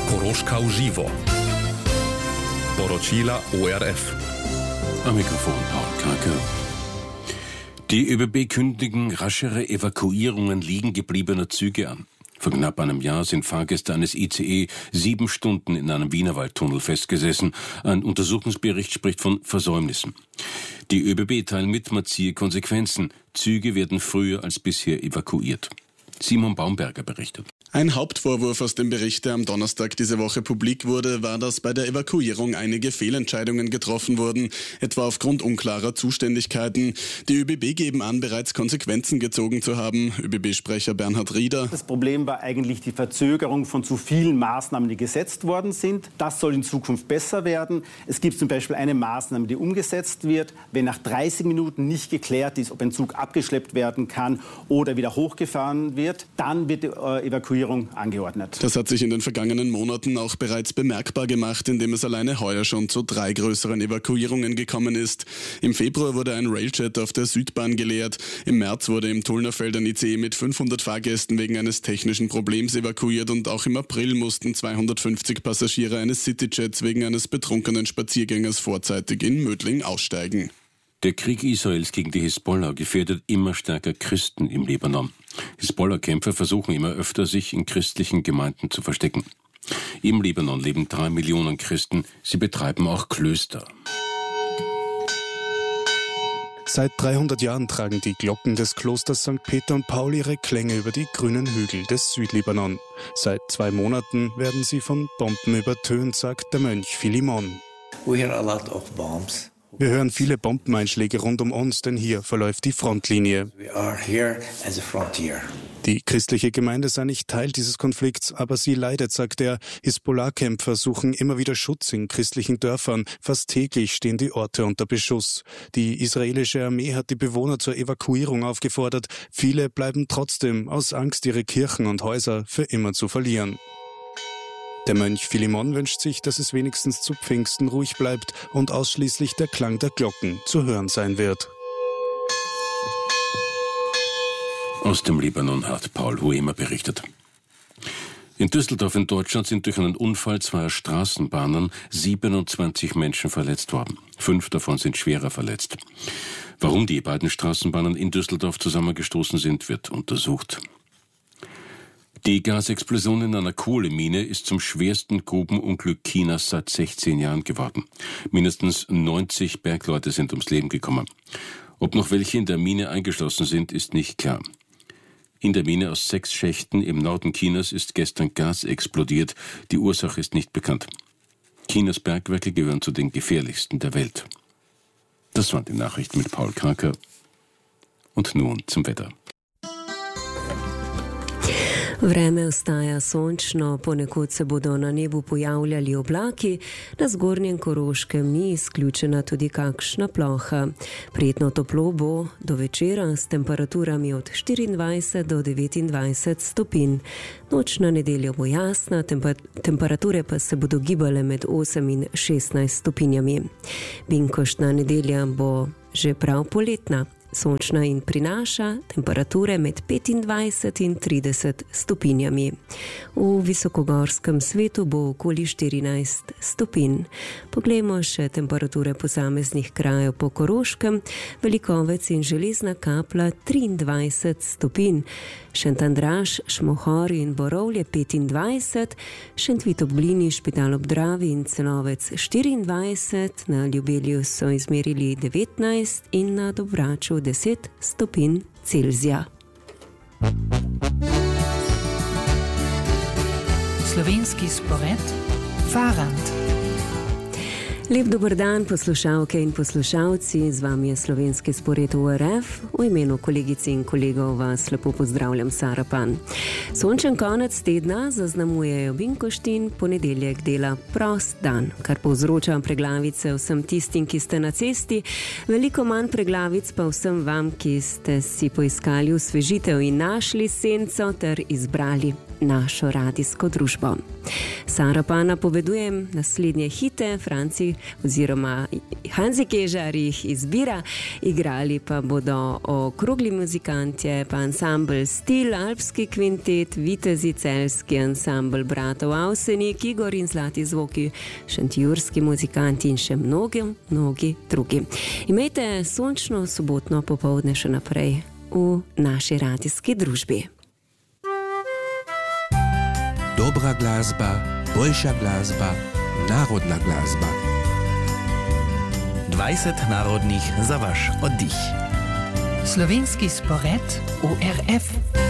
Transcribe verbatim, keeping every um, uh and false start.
Koroška v živo. Poročila O R F. Am Mikrofon Paul Kake. Die ÖBB kündigen raschere Evakuierungen liegen gebliebener Züge an. Vor knapp einem Jahr sind Fahrgäste eines I C E sieben Stunden in einem Wienerwaldtunnel festgesessen. Ein Untersuchungsbericht spricht von Versäumnissen. Die ÖBB teilen mit, man ziehe Konsequenzen. Züge werden früher als bisher evakuiert. Simon Baumberger berichtet. Ein Hauptvorwurf aus dem Bericht, der am Donnerstag diese Woche publik wurde, war, dass bei der Evakuierung einige Fehlentscheidungen getroffen wurden, etwa aufgrund unklarer Zuständigkeiten. Die ÖBB geben an, bereits Konsequenzen gezogen zu haben. ÖBB-Sprecher Bernhard Rieder. Das Problem war eigentlich die Verzögerung von zu vielen Maßnahmen, die gesetzt worden sind. Das soll in Zukunft besser werden. Es gibt zum Beispiel eine Maßnahme, die umgesetzt wird, wenn nach dreißig Minuten nicht geklärt ist, ob ein Zug abgeschleppt werden kann oder wieder hochgefahren wird, dann wird die äh, Evakuierung angeordnet. Das hat sich in den vergangenen Monaten auch bereits bemerkbar gemacht, indem es alleine heuer schon zu drei größeren Evakuierungen gekommen ist. Im Februar wurde ein Railjet auf der Südbahn geleert. Im März wurde im Tullnerfeld ein I C E mit fünfhundert Fahrgästen wegen eines technischen Problems evakuiert und auch im April mussten zweihundertfünfzig Passagiere eines Cityjets wegen eines betrunkenen Spaziergängers vorzeitig in Mödling aussteigen. Der Krieg Israels gegen die Hisbollah gefährdet immer stärker Christen im Libanon. Hisbollah-Kämpfer versuchen immer öfter, sich in christlichen Gemeinden zu verstecken. Im Libanon leben drei Millionen Christen. Sie betreiben auch Klöster. Seit dreihundert Jahren tragen die Glocken des Klosters Sankt Peter und Paul ihre Klänge über die grünen Hügel des Südlibanon. Seit zwei Monaten werden sie von Bomben übertönt, sagt der Mönch Philemon. We hear a lot of bombs. Wir hören viele Bombeneinschläge rund um uns, denn hier verläuft die Frontlinie. We are here as a frontier. Die christliche Gemeinde sei nicht Teil dieses Konflikts, aber sie leidet, sagt er. Hisbollah-Kämpfer suchen immer wieder Schutz in christlichen Dörfern. Fast täglich stehen die Orte unter Beschuss. Die israelische Armee hat die Bewohner zur Evakuierung aufgefordert. Viele bleiben trotzdem aus Angst, ihre Kirchen und Häuser für immer zu verlieren. Der Mönch Philemon wünscht sich, dass es wenigstens zu Pfingsten ruhig bleibt und ausschließlich der Klang der Glocken zu hören sein wird. Aus dem Libanon hat Paul Huemer berichtet. In Düsseldorf in Deutschland sind durch einen Unfall zweier Straßenbahnen siebenundzwanzig Menschen verletzt worden. Fünf davon sind schwerer verletzt. Warum die beiden Straßenbahnen in Düsseldorf zusammengestoßen sind, wird untersucht. Die Gasexplosion in einer Kohlemine ist zum schwersten Grubenunglück Chinas seit sechzehn Jahren geworden. Mindestens neunzig Bergleute sind ums Leben gekommen. Ob noch welche in der Mine eingeschlossen sind, ist nicht klar. In der Mine aus sechs Schächten im Norden Chinas ist gestern Gas explodiert. Die Ursache ist nicht bekannt. Chinas Bergwerke gehören zu den gefährlichsten der Welt. Das waren die Nachrichten mit Paul Kake. Und nun zum Wetter. Vreme ostaja sončno, ponekod se bodo na nebu pojavljali oblaki, na zgornjem Koroškem ni izključena tudi kakšna ploha. Prijetno toplo bo do večera s temperaturami od štiriindvajset do devetindvajset stopinj. Nočna nedelja bo jasna, temperature pa se bodo gibale med osem in šestnajst stopinjami. Binkoštna nedelja bo že prav poletna. Sončna in prinaša temperature med petindvajset in trideset stopinjami. V visokogorskem svetu bo okoli štirinajst stopinj. Poglejmo še temperature posameznih krajev po Koroškem. Velikovec in Železna Kapla triindvajset stopinj. Šentandraž, Šmohor in Borovlje petindvajset, Šentvid ob Glini, Špital ob Dravi in Celovec štiriindvajset, na Ljubelju so izmerili devetnajst in na Dobraču deset stopinj Celzija. Slovenski spored Farant. Lep dober dan, poslušalke in poslušalci, z vami je slovenski spored O R F. V imenu kolegici in kolegov vas lepo pozdravljam, Sara Pan. Sončen konec tedna zaznamujejo Binkoštin, ponedeljek dela prost dan, kar povzroča preglavice vsem tistim, ki ste na cesti, veliko manj preglavic pa vsem vam, ki ste si poiskali osvežitev in našli senco ter izbrali našo radijsko družbo. Sara pa napovedujem naslednje hite, Franci oziroma Hanzi Kežar jih izbira, igrali pa bodo okrogli muzikantje, pa ansambl Stil, Alpski kvintet, Vitezi, Celjski ansambl Bratov Avsenik, Igor in Zlati zvoki, šentjurski muzikanti in še mnogi, mnogi drugi. Imejte sončno sobotno popoldne še naprej v naši radijski družbi. Dobra glasba, boljša glasba, narodna glasba. dvajset narodnih za vaš oddih. Slovenski spored O R F.